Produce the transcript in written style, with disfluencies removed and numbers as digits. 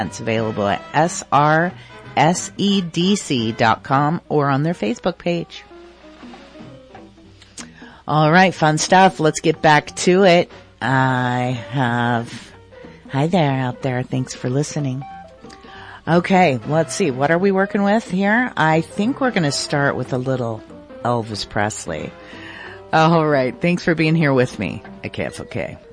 It's available at srsedc.com or on their Facebook page. All right, fun stuff. Let's get back to it. Hi there out there. Thanks for listening. Okay, let's see. What are we working with here? I think we're going to start with a little Elvis Presley. All right. Thanks for being here with me at KFOK.